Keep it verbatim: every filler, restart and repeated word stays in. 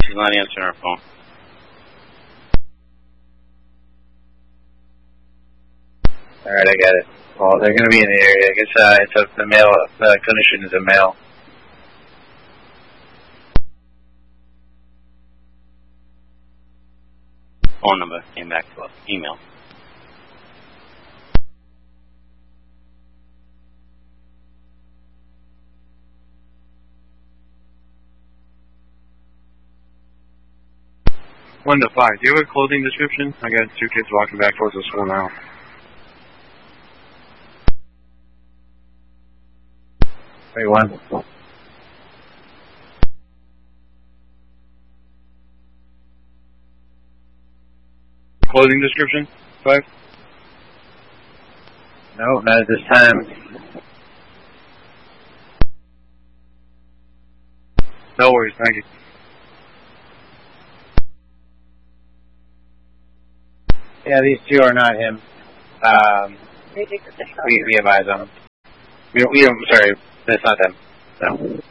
She's not answering her phone. Alright, I got it. Well, they're going to be in the area. I guess uh, it's a, the male, the clinician is a male. Phone number came back to us. Email. One to five. Do you have a clothing description? I got two kids walking back towards the school now. Wait, one. Clothing description? Five? No, not at this time. No worries, thank you. Yeah, these two are not him. Um, we, we advise them. We, we, I'm sorry, that's not them. No.